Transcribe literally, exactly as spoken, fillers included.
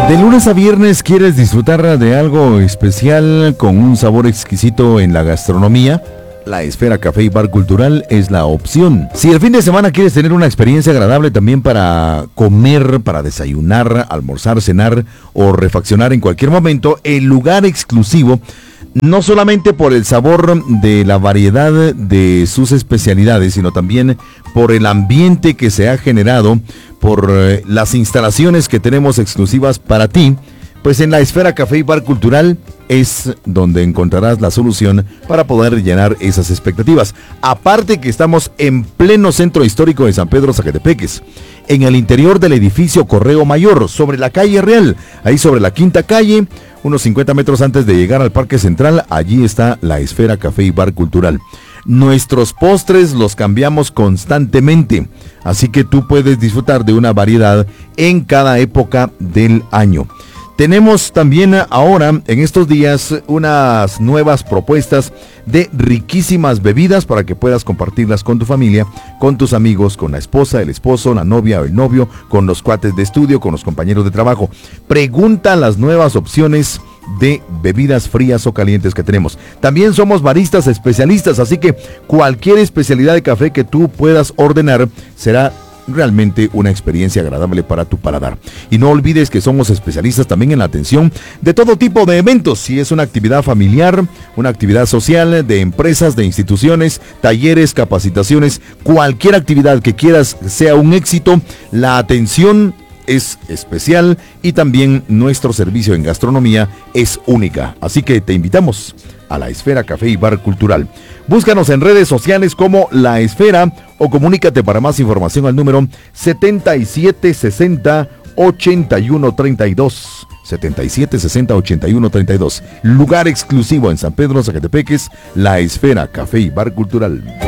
De lunes a viernes, ¿quieres disfrutar de algo especial con un sabor exquisito en la gastronomía? La Esfera Café y Bar Cultural es la opción. Si el fin de semana quieres tener una experiencia agradable también para comer, para desayunar, almorzar, cenar o refaccionar en cualquier momento, el lugar exclusivo, no solamente por el sabor de la variedad de sus especialidades, sino también por el ambiente que se ha generado, por eh, las instalaciones que tenemos exclusivas para ti, pues en la Esfera Café y Bar Cultural es donde encontrarás la solución para poder llenar esas expectativas. Aparte que estamos en pleno centro histórico de San Pedro Zacatepeques, en el interior del edificio Correo Mayor, sobre la calle Real, ahí sobre la quinta calle, unos cincuenta metros antes de llegar al Parque Central, allí está la Esfera Café y Bar Cultural. Nuestros postres los cambiamos constantemente, así que tú puedes disfrutar de una variedad en cada época del año. Tenemos también ahora, en estos días, unas nuevas propuestas de riquísimas bebidas para que puedas compartirlas con tu familia, con tus amigos, con la esposa, el esposo, la novia o el novio, con los cuates de estudio, con los compañeros de trabajo. Pregunta las nuevas opciones de bebidas frías o calientes que tenemos. También somos baristas especialistas, así que cualquier especialidad de café que tú puedas ordenar será realmente una experiencia agradable para tu paladar. Y no olvides que somos especialistas también en la atención de todo tipo de eventos. Si es una actividad familiar, una actividad social, de empresas, de instituciones, talleres, capacitaciones, cualquier actividad que quieras sea un éxito, la atención es especial y también nuestro servicio en gastronomía es única. Así que te invitamos a la Esfera Café y Bar Cultural. Búscanos en redes sociales como La Esfera o comunícate para más información al número setenta y siete sesenta ochenta y uno treinta y dos. setenta y siete sesenta ochenta y uno treinta y dos. Lugar exclusivo en San Pedro Zacatepeques, La Esfera Café y Bar Cultural.